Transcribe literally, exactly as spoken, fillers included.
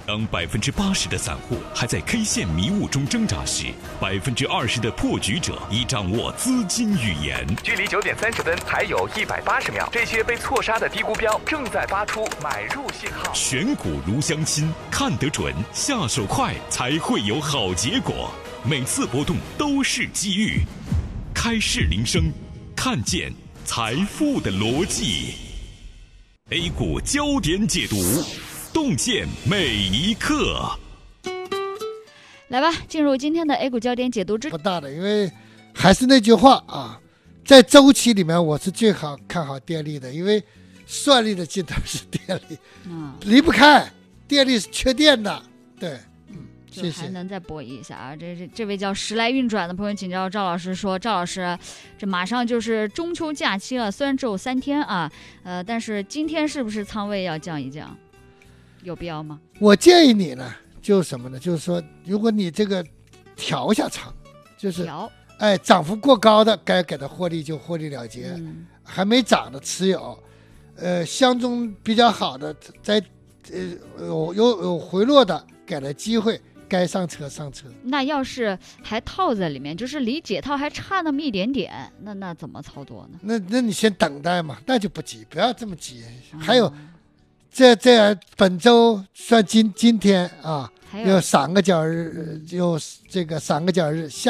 当百分之八十的散户还在 K 线迷雾中挣扎时，百分之二十的破局者已掌握资金语言。 距离九点三十分还有一百八十秒，这些被错杀的低估标正在发出买入信号。 选股如相亲，看得准，下手快，才会有好结果。每次波动都是机遇。开市铃声，看见财富的逻辑。A 股焦点解读，洞见每一刻。 来吧，进入今天的 A 股焦点解读之不大的，因为还是那句话啊，在周期里面我是最好看好电力的，因为算力的尽头是电力，嗯，离不开电力是缺电的，对，嗯，谢谢。 还能再博弈一下啊！这这这位叫时来运转的朋友请教赵老师说，赵老师，这马上就是中秋假期了，虽然只有三天啊，呃，但是今天是不是仓位要降一降？有必要吗？ 我建议你呢，就是什么呢？就是说，如果你这个调下仓，就是哎，涨幅过高的该给它获利就获利了结，嗯、还没涨的持有，呃，相中比较好的，在呃有有有回落的给了机会，该上车上车。 那要是还套在里面，就是离解套还差那么一点点，那那怎么操作呢？ 那那你先等待嘛，那就不急，不要这么急。嗯、还有。这这本周算今今天啊，有三个交易日，有这个三个交易日。